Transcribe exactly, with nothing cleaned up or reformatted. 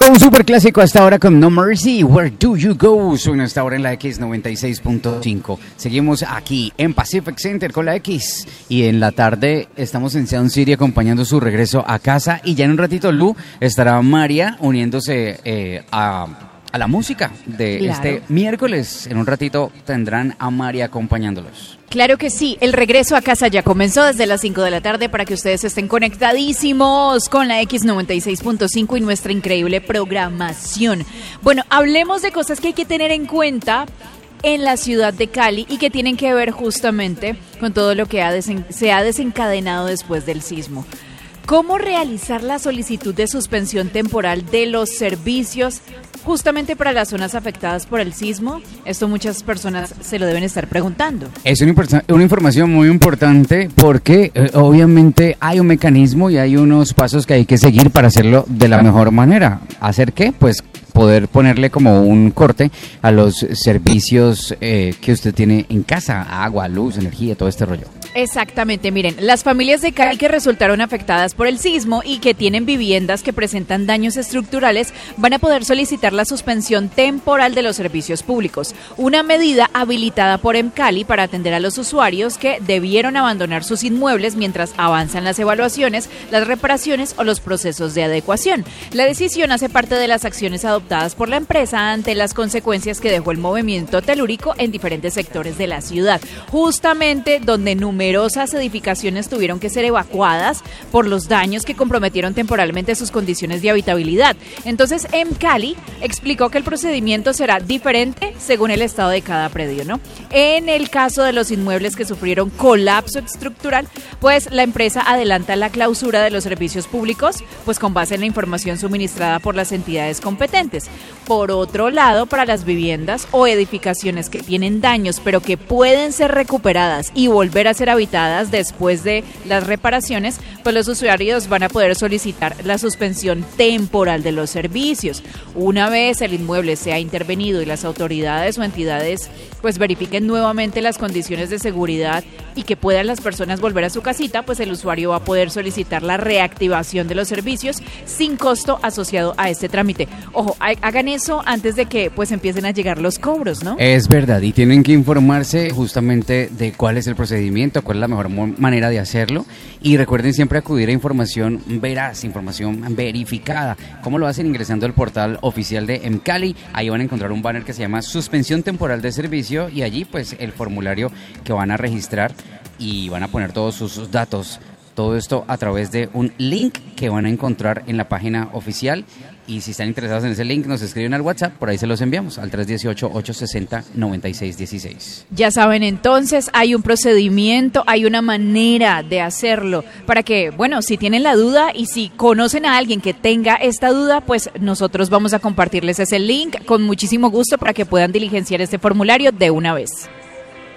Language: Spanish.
Un super clásico hasta ahora con No Mercy, Where Do You Go? Suena hasta ahora en la X noventa y seis punto cinco. Seguimos aquí en Pacific Center con la X. Y en la tarde estamos en Sound City acompañando su regreso a casa. Y ya en un ratito, Lu, estará María uniéndose eh, a, a la música de claro. este miércoles. En un ratito tendrán a María acompañándolos. Claro que sí, el regreso a casa ya comenzó desde las cinco de la tarde para que ustedes estén conectadísimos con la X noventa y seis punto cinco y nuestra increíble programación. Bueno, hablemos de cosas que hay que tener en cuenta en la ciudad de Cali y que tienen que ver justamente con todo lo que ha desen- se ha desencadenado después del sismo. ¿Cómo realizar la solicitud de suspensión temporal de los servicios justamente para las zonas afectadas por el sismo? Esto muchas personas se lo deben estar preguntando. Es una, import- una información muy importante porque eh, obviamente hay un mecanismo y hay unos pasos que hay que seguir para hacerlo de la mejor manera. ¿Hacer qué? Pues poder ponerle como un corte a los servicios eh, que usted tiene en casa, agua, luz, energía, todo este rollo. Exactamente, miren, las familias de Cali que resultaron afectadas por el sismo y que tienen viviendas que presentan daños estructurales van a poder solicitar la suspensión temporal de los servicios públicos, una medida habilitada por EMCALI para atender a los usuarios que debieron abandonar sus inmuebles mientras avanzan las evaluaciones, las reparaciones o los procesos de adecuación. La decisión hace parte de las acciones adoptadas por la empresa ante las consecuencias que dejó el movimiento telúrico en diferentes sectores de la ciudad, justamente donde numerosas edificaciones tuvieron que ser evacuadas por los daños que comprometieron temporalmente sus condiciones de habitabilidad. Entonces, EMCALI explicó que el procedimiento será diferente según el estado de cada predio, ¿no? En el caso de los inmuebles que sufrieron colapso estructural, pues la empresa adelanta la clausura de los servicios públicos, pues con base en la información suministrada por las entidades competentes. Por otro lado, para las viviendas o edificaciones que tienen daños, pero que pueden ser recuperadas y volver a ser habitadas después de las reparaciones, pues los usuarios van a poder solicitar la suspensión temporal de los servicios. Una vez el inmueble sea intervenido y las autoridades o entidades pues verifiquen nuevamente las condiciones de seguridad y que puedan las personas volver a su casita, pues el usuario va a poder solicitar la reactivación de los servicios sin costo asociado a este trámite. Ojo, hagan eso antes de que pues empiecen a llegar los cobros, ¿no? Es verdad, y tienen que informarse justamente de cuál es el procedimiento, cuál es la mejor manera de hacerlo, y recuerden siempre acudir a información veraz, información verificada. ¿Cómo lo hacen? Ingresando al portal oficial de EMCALI, ahí van a encontrar un banner que se llama Suspensión Temporal de Servicio, y allí pues el formulario que van a registrar y van a poner todos sus datos. Todo esto a través de un link que van a encontrar en la página oficial. Y si están interesados en ese link, nos escriben al WhatsApp, por ahí se los enviamos, al tres uno ocho, ocho seis cero, nueve seis uno seis. Ya saben, entonces, hay un procedimiento, hay una manera de hacerlo, para que, bueno, si tienen la duda y si conocen a alguien que tenga esta duda, pues nosotros vamos a compartirles ese link con muchísimo gusto para que puedan diligenciar este formulario de una vez.